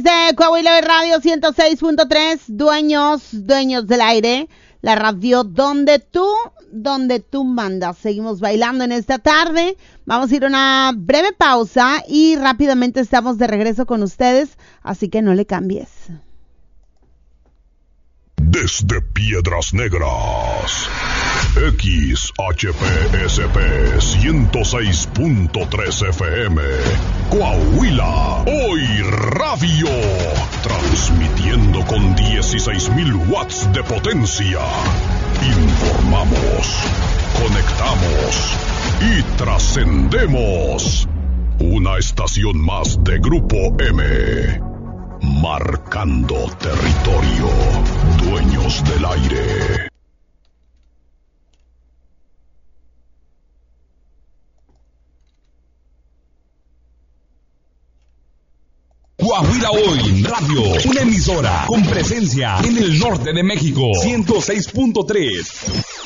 De Coahuila Radio 106.3, dueños del aire, la radio donde tú mandas. Seguimos bailando en esta tarde, vamos a ir a una breve pausa y rápidamente estamos de regreso con ustedes, así que no le cambies. Desde Piedras Negras, XHPSP 106.3 FM, Coahuila, hoy radio, transmitiendo con 16,000 watts de potencia. Informamos, conectamos y trascendemos. Una estación más de Grupo M. Marcando territorio, dueños del aire. Coahuila Hoy Radio, una emisora con presencia en el norte de México, 106.3.